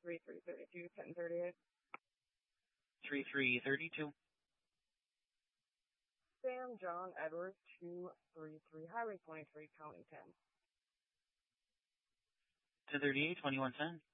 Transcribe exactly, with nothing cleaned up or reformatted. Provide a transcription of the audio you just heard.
three three thirty-two, ten thirty-eight. three three thirty-two. Sam John Edward, two three three, Highway twenty-three, County ten. ten thirty-eight, twenty-one ten.